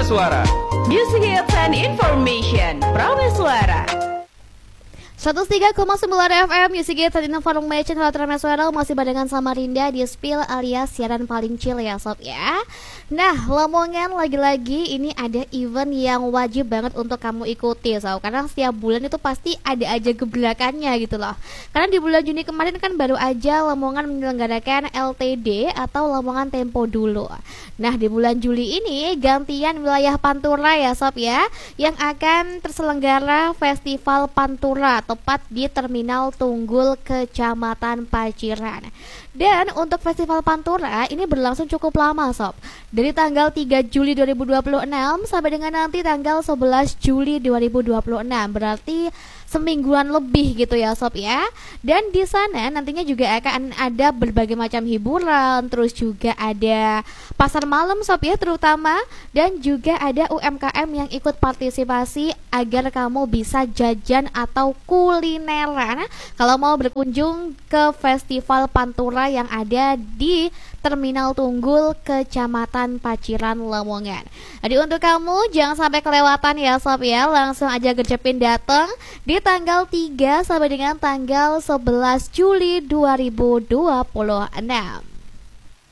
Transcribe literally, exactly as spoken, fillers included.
Suara. Music hits and information. Prameswara. seratus tiga koma sembilan F M Music Hits and Information Prameswara masih barengan sama Rinda di Spill alias siaran paling chill ya sob ya. Nah, Lamongan lagi-lagi ini ada event yang wajib banget untuk kamu ikuti sob, karena setiap bulan itu pasti ada aja gebrakannya gitu loh. Karena di bulan Juni kemarin kan baru aja Lamongan menyelenggarakan L T D atau Lamongan Tempo dulu. Nah, di bulan Juli ini gantian wilayah Pantura ya sob ya, yang akan terselenggara Festival Pantura tepat di Terminal Tunggul Kecamatan Paciran. Dan untuk Festival Pantura ini berlangsung cukup lama sob, dari tanggal tiga Juli dua ribu dua puluh enam sampai dengan nanti tanggal sebelas Juli dua ribu dua puluh enam, berarti semingguan lebih gitu ya sob ya. Dan di sana nantinya juga akan ada berbagai macam hiburan, terus juga ada pasar malam sob ya terutama, dan juga ada U M K M yang ikut partisipasi agar kamu bisa jajan atau kulineran kalau mau berkunjung ke Festival Pantura yang ada di Terminal Tunggul Kecamatan Paciran Lamongan. Jadi untuk kamu jangan sampai kelewatan ya sob ya, langsung aja gercepin datang di tanggal tiga sampai dengan tanggal sebelas Juli dua ribu dua puluh enam.